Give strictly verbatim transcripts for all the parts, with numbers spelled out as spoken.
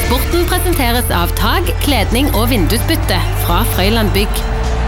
Sporten presenteres av Tag, kledning og vindusbytte fra Frøyland Bygg.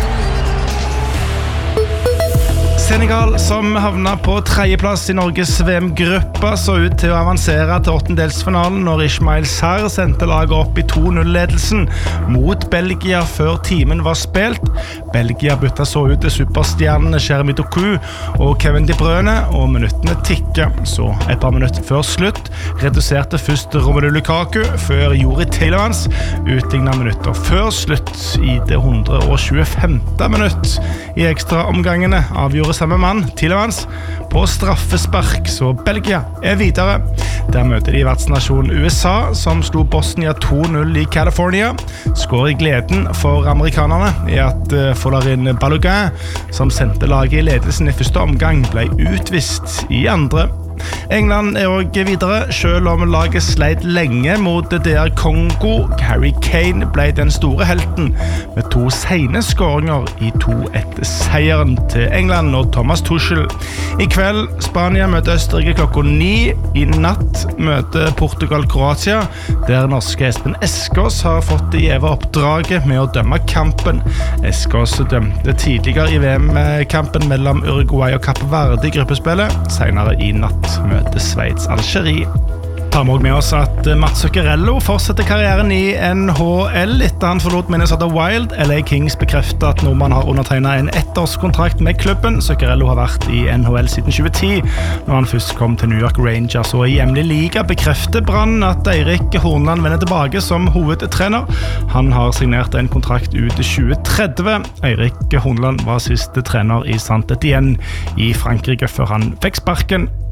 Senegal, som havnet på tredjeplass i Norges V M-gruppa, så ut til å avansere til åttendelsfinalen når Ismail Sarr sendte laget opp i to null-ledelsen mot Belgia før timen var spilt. Belgia bytta så ut til superstjernene Jeremy Doku og Kevin De Bruyne, og minuttene tikket. Så et par minutter før slutt reduserte først Romelu Lukaku, før Juri Tillemans utlignet minutter før slutt i det hundre og tjuefemte minutt. I ekstra omgangene avgjorde samme mann, Tillemans, på straffespark, så Belgia er videre. Der møter de vertsnasjonen U S A, som slo Bosnia to null i California. Skår i gleden for amerikanerne i at Folarin Balogun, som sendte laget i ledelsen i første omgang, ble utvist i andre. England er også videre, selv om laget sleit lenge mot D R Kongo. Harry Kane ble den store helten med to sene skåringer i to etter seieren til England og Thomas Tuchel. I kveld Spania møter Østerrike klokka ni. I natt møter Portugal Kroatia, der norske Espen Eskås har fått det gjeve oppdraget med å dømme kampen. Eskås dømte tidligere i V M-kampen mellom Uruguay og Kapp Verde i gruppespillet, senere i natt møter Sveits Algerie. Tar vi også med oss at Mats Zuccarello fortsetter karrieren i N H L etter han forlot Minnesota Wild. L A Kings bekrefter at nordmann har undertegnet en ettårskontrakt med klubben. Zuccarello har vært i N H L siden tjue ti, når han først kom til New York Rangers. Og i hjemlig liga bekrefter Brann at Eirik Horneland vender tilbake som hovedtrener. Han har signert en kontrakt ut til tjue tretti. Eirik Horneland var siste trener i Saint-Étienne i Frankrike før han fikk sparken.